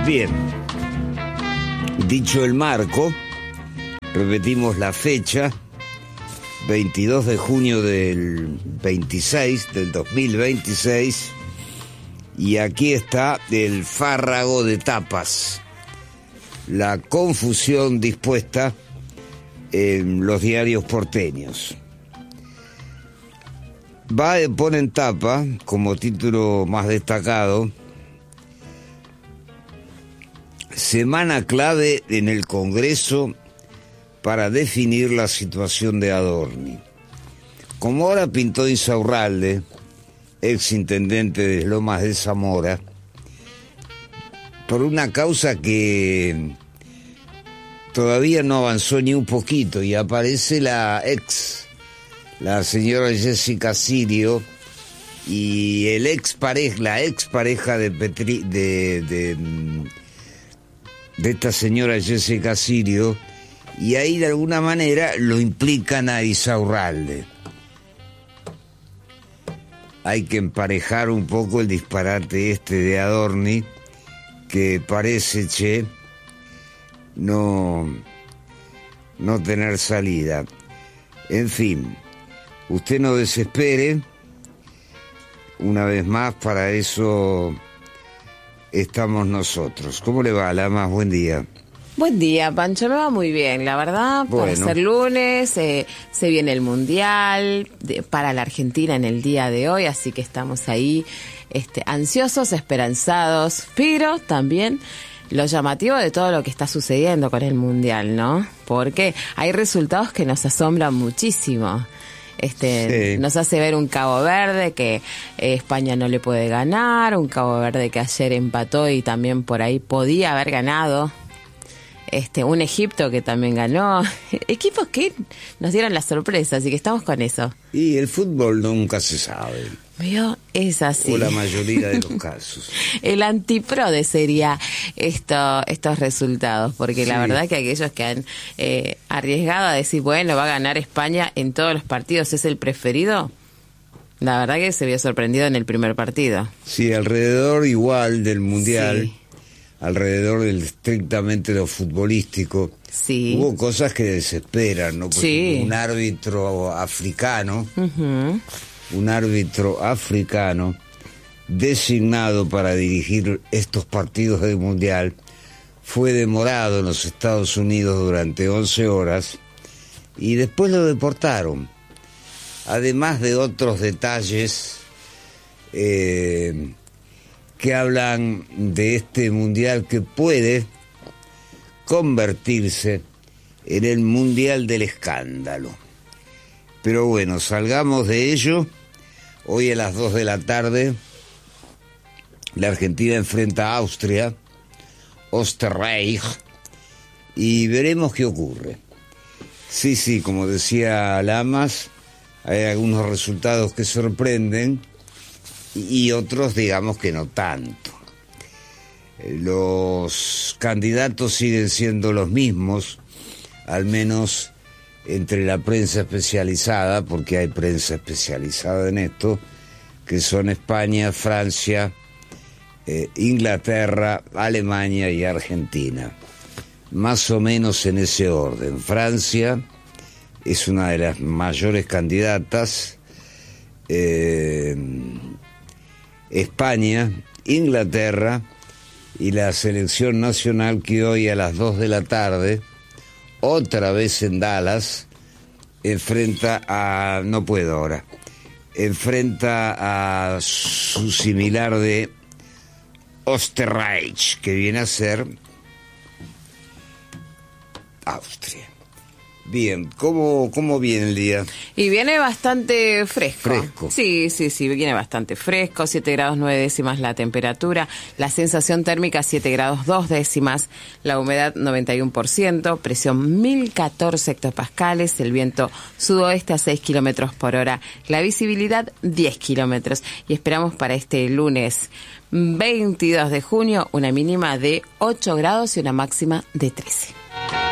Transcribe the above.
Bien, dicho el marco, repetimos la fecha, 22 de junio del 2026, y aquí está el fárrago de tapas, la confusión dispuesta en los diarios porteños. Pone en tapa, como título más destacado, semana clave en el Congreso para definir la situación de Adorni. Como ahora pintó Insaurralde, ex intendente de Lomas de Zamora, por una causa que todavía no avanzó ni un poquito, y aparece la señora Jessica Sirio y la ex pareja de esta señora Jessica Sirio, y ahí de alguna manera lo implican a Insaurralde. Hay que emparejar un poco el disparate de Adorni, que parece, no tener salida. En fin, usted no desespere, una vez más, para eso estamos nosotros. ¿Cómo le va, Lamas? Buen día. Buen día, Pancho, me va muy bien, la verdad, bueno. Para ser lunes, se viene el Mundial para la Argentina en el día de hoy, así que estamos ahí ansiosos, esperanzados, pero también lo llamativo de todo lo que está sucediendo con el Mundial, ¿no? Porque hay resultados que nos asombran muchísimo. Sí. Nos hace ver un Cabo Verde que España no le puede ganar, un Cabo Verde que ayer empató y también por ahí podía haber ganado. Un Egipto que también ganó, equipos que nos dieron la sorpresa, así que estamos con eso. Y el fútbol nunca se sabe. ¿Vio? Es así. O la mayoría de los casos. El antiprode sería estos resultados, porque sí, la verdad que aquellos que han arriesgado a decir, bueno, va a ganar España en todos los partidos, ¿es el preferido? La verdad que se vio sorprendido en el primer partido. Sí, alrededor igual del Mundial. Sí. Alrededor del estrictamente lo futbolístico, sí, hubo cosas que desesperan, ¿no? Sí. Un árbitro africano, uh-huh, designado para dirigir estos partidos del Mundial, fue demorado en los Estados Unidos durante 11 horas y después lo deportaron. Además de otros detalles que hablan de este Mundial que puede convertirse en el Mundial del escándalo. Pero bueno, salgamos de ello. Hoy a las 2 de la tarde, la Argentina enfrenta a Austria, Österreich, y veremos qué ocurre. Sí, como decía Lamas, hay algunos resultados que sorprenden, y otros, digamos, que no tanto. Los candidatos siguen siendo los mismos, al menos entre la prensa especializada, porque hay prensa especializada en esto, que son España, Francia, Inglaterra, Alemania y Argentina. Más o menos en ese orden. Francia es una de las mayores candidatas, España, Inglaterra y la selección nacional, que hoy a las 2 de la tarde, otra vez en Dallas, enfrenta a su similar de Österreich, que viene a ser Austria. Bien, ¿cómo viene el día? Y viene bastante fresco. ¿Fresco? Sí, viene bastante fresco, 7 grados 9 décimas la temperatura, la sensación térmica 7 grados 2 décimas, la humedad 91%, presión 1014 hectopascales, el viento sudoeste a 6 kilómetros por hora, la visibilidad 10 kilómetros. Y esperamos para este lunes 22 de junio una mínima de 8 grados y una máxima de 13.